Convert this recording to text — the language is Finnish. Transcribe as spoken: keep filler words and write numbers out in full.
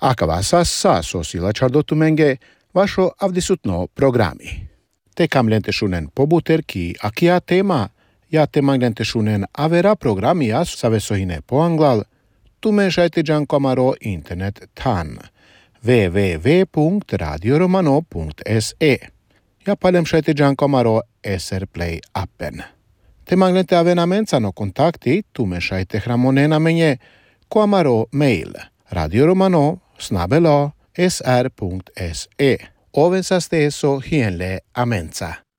Akavassa sa sosila čardotumenge vašo avdisutno programi. Te kam lentešunen pobuterki akia tema, ja temang lentešunen avera programia savesohine poanglal, tumešajte džankomaro internet tan w w w punkt radio romano punkt s e ja palemšajte džankomaro S R Play appen. Temang lente avenamentsano kontakti tumešajte hramonena menje koamaro mail radioromano snabel-a s r punkt s e. Ovensaste eso hienle amenza.